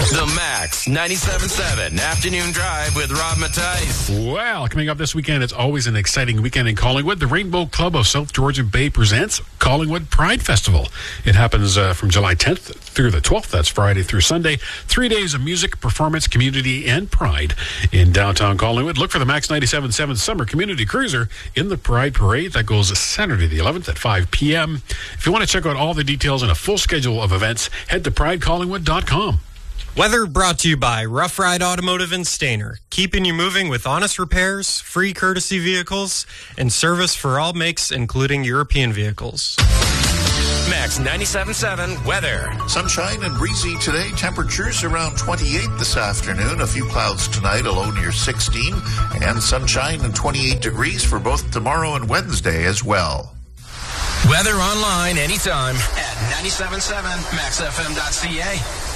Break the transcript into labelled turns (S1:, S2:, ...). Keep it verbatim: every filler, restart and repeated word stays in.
S1: The Max ninety-seven point seven Afternoon Drive with Rob Matthijs.
S2: Well, coming up this weekend, it's always an exciting weekend in Collingwood. The Rainbow Club of South Georgian Bay presents Collingwood Pride Festival. It happens uh, from July tenth through the twelfth. That's Friday through Sunday. Three days of music, performance, community, and pride in downtown Collingwood. Look for the Max ninety-seven point seven Summer Community Cruiser in the Pride Parade. That goes Saturday the eleventh at five p.m. If you want to check out all the details and a full schedule of events, head to pride collingwood dot com.
S3: Weather brought to you by Rough Ride Automotive and Stainer, keeping you moving with honest repairs, free courtesy vehicles, and service for all makes, including European vehicles.
S1: Max ninety-seven point seven weather.
S4: Sunshine and breezy today. Temperatures around twenty-eight this afternoon. A few clouds tonight, a low near sixteen. And sunshine and twenty-eight degrees for both tomorrow and Wednesday as well.
S1: Weather online anytime at ninety-seven point seven max f m dot c a.